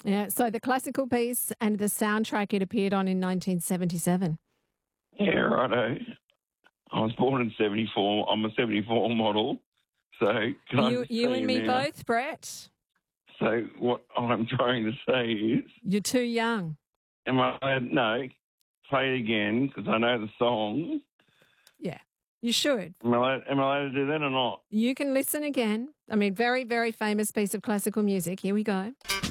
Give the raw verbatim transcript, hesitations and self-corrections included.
Yeah, so the classical piece and the soundtrack it appeared on in nineteen seventy-seven. Yeah, righto. I was born in seventy-four. I'm a seventy-four model. So can I You, just you tell and you me now? both, Brett. So what I'm trying to say is, You're too young. am I, no, play it again because I know the song. Yeah, you should. Am I, allowed, am I allowed to do that or not? You can listen again. I mean, very, very famous piece of classical music. Here we go.